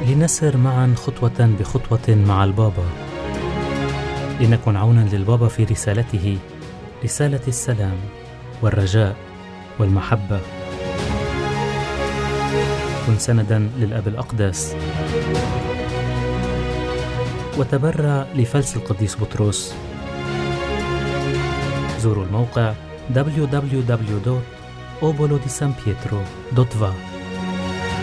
لنسر معا خطوة بخطوة مع البابا، لنكن عونا للبابا في رسالته، رسالة السلام والرجاء والمحبة. كن سندا للأب الأقدس، وتبرع لفلس القديس بطرس. زوروا الموقع www.obolo-di-san-pietro.va.